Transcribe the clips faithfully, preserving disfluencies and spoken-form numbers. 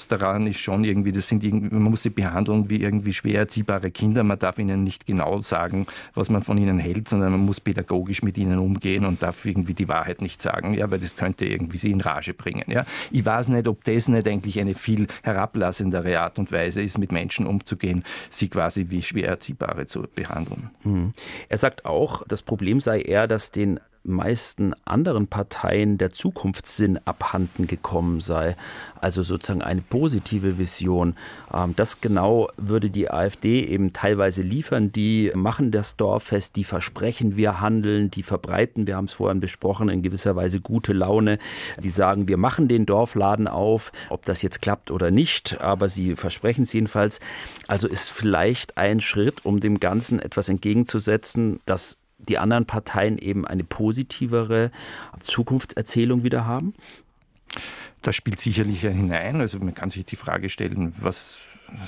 daran ist schon irgendwie, das sind irgendwie, man muss sie behandeln wie irgendwie schwer erziehbare Kinder. Man darf ihnen nicht genau sagen, was man von ihnen hält, sondern man muss pädagogisch mit ihnen umgehen und darf irgendwie die Wahrheit nicht sagen, ja, weil das könnte irgendwie sie in Rage bringen. Ja. Ich weiß nicht, ob das nicht eigentlich eine viel herablassendere Art und Weise ist, mit Menschen umzugehen, sie quasi wie schwer Erziehbare zu behandeln. Hm. Er sagt auch, das Problem sei eher, dass den meisten anderen Parteien der Zukunftssinn abhanden gekommen sei. Also sozusagen eine positive Vision. Das genau würde die AfD eben teilweise liefern. Die machen das Dorffest, die versprechen, wir handeln, die verbreiten, wir haben es vorhin besprochen, in gewisser Weise gute Laune. Die sagen, wir machen den Dorfladen auf, ob das jetzt klappt oder nicht, aber sie versprechen es jedenfalls. Also ist vielleicht ein Schritt, um dem Ganzen etwas entgegenzusetzen, dass die anderen Parteien eben eine positivere Zukunftserzählung wieder haben? Das spielt sicherlich hinein. Also man kann sich die Frage stellen, was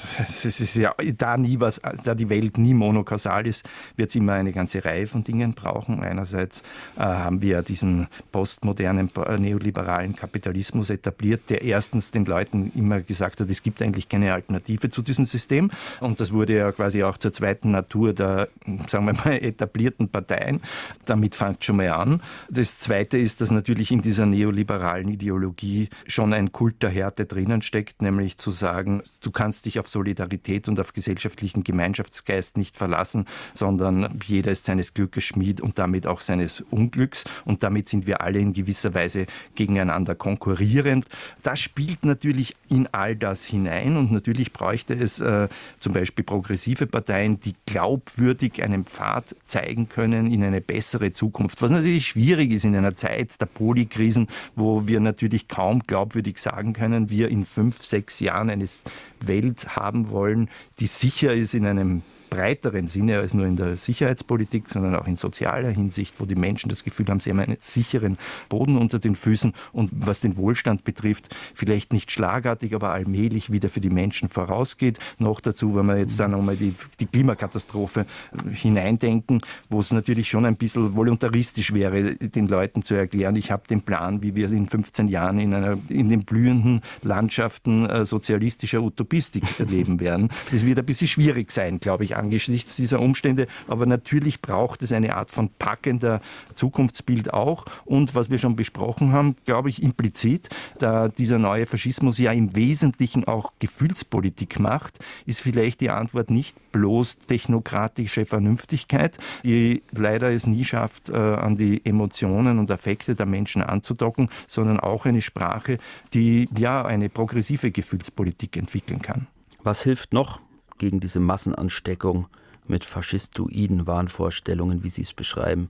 es ist ja da nie was, da die Welt nie monokausal ist, wird es immer eine ganze Reihe von Dingen brauchen. Einerseits äh, haben wir diesen postmodernen äh, neoliberalen Kapitalismus etabliert, der erstens den Leuten immer gesagt hat, es gibt eigentlich keine Alternative zu diesem System. Und das wurde ja quasi auch zur zweiten Natur der, sagen wir mal, etablierten Parteien. Damit fängt schon mal an. Das Zweite ist, dass natürlich in dieser neoliberalen Ideologie schon ein Kult der Härte drinnen steckt, nämlich zu sagen, du kannst dich auf Solidarität und auf gesellschaftlichen Gemeinschaftsgeist nicht verlassen, sondern jeder ist seines Glückes Schmied und damit auch seines Unglücks. Und damit sind wir alle in gewisser Weise gegeneinander konkurrierend. Das spielt natürlich in all das hinein und natürlich bräuchte es äh, zum Beispiel progressive Parteien, die glaubwürdig einen Pfad zeigen können in eine bessere Zukunft. Was natürlich schwierig ist in einer Zeit der Polykrisen, wo wir natürlich kaum glaubwürdig sagen können, wir in fünf, sechs Jahren eine Welt haben wollen, die sicher ist in einem breiteren Sinne als nur in der Sicherheitspolitik, sondern auch in sozialer Hinsicht, wo die Menschen das Gefühl haben, sie haben einen sicheren Boden unter den Füßen und was den Wohlstand betrifft, vielleicht nicht schlagartig, aber allmählich wieder für die Menschen vorausgeht. Noch dazu, wenn wir jetzt dann nochmal die, die Klimakatastrophe hineindenken, wo es natürlich schon ein bisschen voluntaristisch wäre, den Leuten zu erklären, ich habe den Plan, wie wir in fünfzehn Jahren in, einer, in den blühenden Landschaften äh, sozialistischer Utopistik leben werden. Das wird ein bisschen schwierig sein, glaube ich, angesichts dieser Umstände. Aber natürlich braucht es eine Art von packender Zukunftsbild auch. Und was wir schon besprochen haben, glaube ich, implizit, da dieser neue Faschismus ja im Wesentlichen auch Gefühlspolitik macht, ist vielleicht die Antwort nicht bloß technokratische Vernünftigkeit, die leider es nie schafft, an die Emotionen und Affekte der Menschen anzudocken, sondern auch eine Sprache, die ja eine progressive Gefühlspolitik entwickeln kann. Was hilft noch gegen diese Massenansteckung mit faschistoiden Wahnvorstellungen, wie Sie es beschreiben?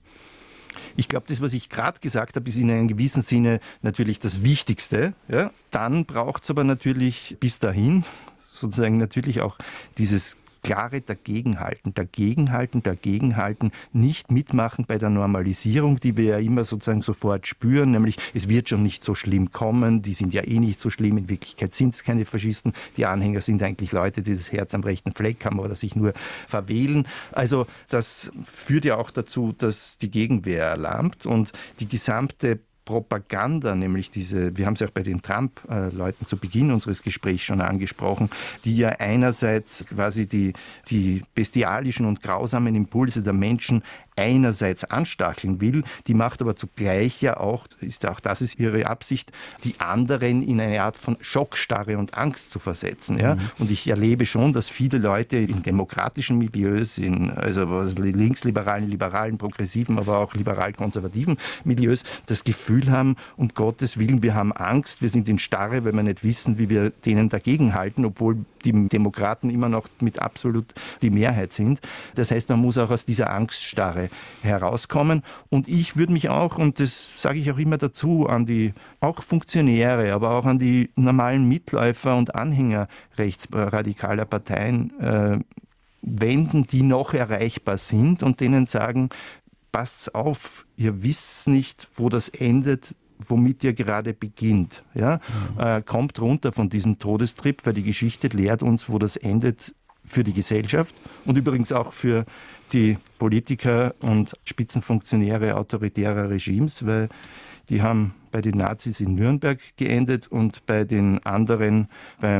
Ich glaube, das, was ich gerade gesagt habe, ist in einem gewissen Sinne natürlich das Wichtigste. Ja? Dann braucht es aber natürlich bis dahin sozusagen natürlich auch dieses klare Dagegenhalten, Dagegenhalten, Dagegenhalten, nicht mitmachen bei der Normalisierung, die wir ja immer sozusagen sofort spüren, nämlich es wird schon nicht so schlimm kommen, die sind ja eh nicht so schlimm, in Wirklichkeit sind es keine Faschisten, die Anhänger sind eigentlich Leute, die das Herz am rechten Fleck haben oder sich nur verwählen. Also das führt ja auch dazu, dass die Gegenwehr erlahmt und die gesamte Propaganda, nämlich diese, wir haben es ja auch bei den Trump-Leuten zu Beginn unseres Gesprächs schon angesprochen, die ja einerseits quasi die, die bestialischen und grausamen Impulse der Menschen einerseits anstacheln will, die macht aber zugleich ja auch, ist auch das ist ihre Absicht, die anderen in eine Art von Schockstarre und Angst zu versetzen. Ja? Mhm. Und ich erlebe schon, dass viele Leute in demokratischen Milieus, in also linksliberalen, liberalen, progressiven, aber auch liberal-konservativen Milieus, das Gefühl haben, um Gottes Willen, wir haben Angst, wir sind in Starre, weil wir nicht wissen, wie wir denen dagegenhalten, obwohl die Demokraten immer noch mit absolut die Mehrheit sind. Das heißt, man muss auch aus dieser Angststarre herauskommen. Und ich würde mich auch, und das sage ich auch immer dazu, an die auch Funktionäre, aber auch an die normalen Mitläufer und Anhänger rechtsradikaler Parteien äh, wenden, die noch erreichbar sind und denen sagen, passt auf, ihr wisst nicht, wo das endet, womit ihr gerade beginnt. Ja? Mhm. Äh, kommt runter von diesem Todestrip, weil die Geschichte lehrt uns, wo das endet für die Gesellschaft und übrigens auch für die Politiker und Spitzenfunktionäre autoritärer Regimes, weil die haben bei den Nazis in Nürnberg geendet und bei den anderen beim